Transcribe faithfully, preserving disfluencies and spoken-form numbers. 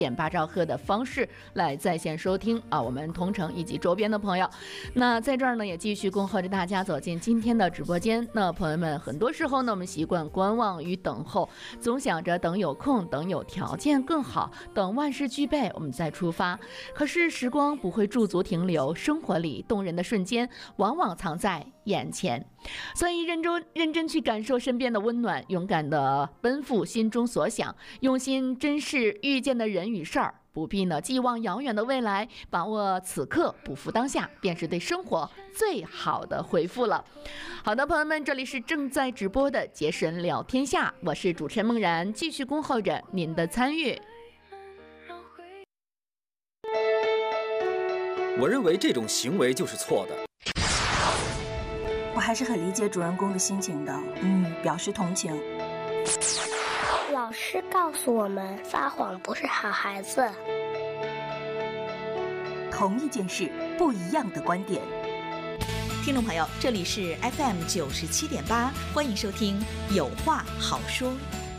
点八兆赫的方式来在线收听啊，我们同城以及周边的朋友。那在这儿呢，也继续恭贺着大家走进今天的直播间。那朋友们，很多时候呢，我们习惯观望与等候，总想着等有空，等有条件更好，等万事俱备，我们再出发。可是时光不会驻足停留，生活里动人的瞬间往往藏在眼前。所以认真认真去感受身边的温暖，勇敢的奔赴心中所想，用心珍视遇见的人与事儿，不必呢寄望遥远的未来，把握此刻，不负当下，便是对生活最好的回复了。好的，朋友们，这里是正在直播的杰神聊天下，我是主持人梦然，继续恭候着您的参与。 我认为这种行为就是错的。 我还是很理解主人公的心情的，嗯，表示同情。 老师告诉我们，撒谎不是好孩子。 同一件事，不一样的观点。 听众朋友，这里是 F M 九十七点八，欢迎收听《有话好说》。